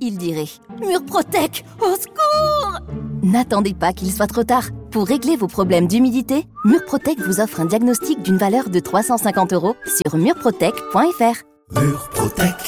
il dirait « Murprotec, au secours !» N'attendez pas qu'il soit trop tard. Pour régler vos problèmes d'humidité, Murprotec vous offre un diagnostic d'une valeur de 350 € sur murprotec.fr. Murprotec.